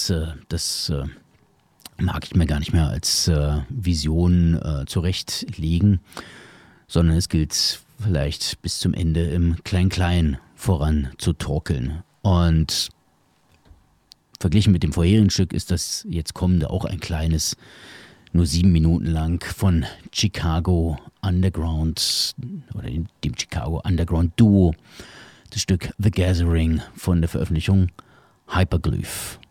das mag ich mir gar nicht mehr als Vision zurechtlegen, sondern es gilt vielleicht bis zum Ende im Klein-Klein voran zu torkeln. Und verglichen mit dem vorherigen Stück ist das jetzt kommende auch ein kleines, nur 7 Minuten lang von Chicago Underground oder dem Chicago Underground Duo, das Stück The Gathering von der Veröffentlichung Hyperglyph.